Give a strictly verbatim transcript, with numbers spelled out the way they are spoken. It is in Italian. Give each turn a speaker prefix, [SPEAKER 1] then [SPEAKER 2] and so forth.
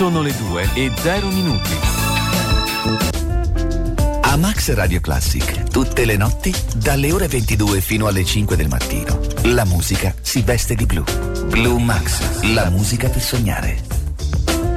[SPEAKER 1] Sono le due e zero minuti.
[SPEAKER 2] A Max Radio Classic, tutte le notti, dalle ore ventidue fino alle cinque del mattino, la musica si veste di blu. Blue Max, la musica per sognare.